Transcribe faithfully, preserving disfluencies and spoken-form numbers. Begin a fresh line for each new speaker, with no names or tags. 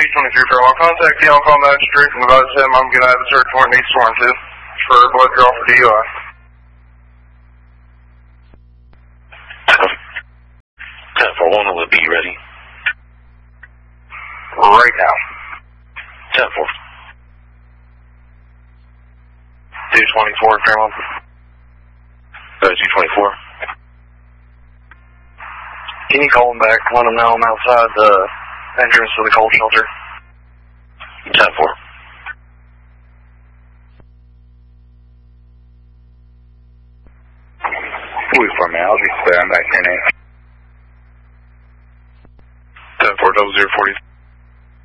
twenty-three for I'll contact the on-call magistrate and advise him I'm going to have a search warrant he's sworn to for blood draw for D U I.
ten four one will be ready.
Right now.
ten four.
two twenty-four, Fairmont.
Uh, two twenty-four.
Can you call him back? Let him know I'm outside the entrance to the cold shelter.
ten four.
Wait for me, I'll be clear. I'm back here now.
ten four double zero forty.